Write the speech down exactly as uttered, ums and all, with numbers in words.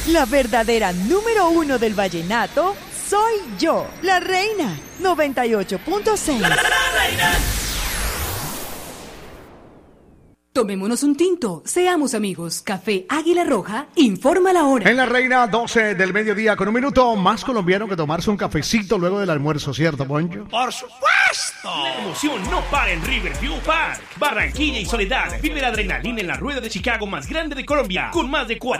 La verdadera número uno del vallenato soy yo, la reina. noventa y ocho punto seis. Tomémonos un tinto, seamos amigos. Café Águila Roja, informa la hora. En La Reina, doce del mediodía, con un minuto más colombiano que tomarse un cafecito luego del almuerzo, ¿cierto, Poncho? ¡Por supuesto! La emoción no para en Riverview Park. Barranquilla y Soledad. Vive la adrenalina en la rueda de Chicago más grande de Colombia, con más de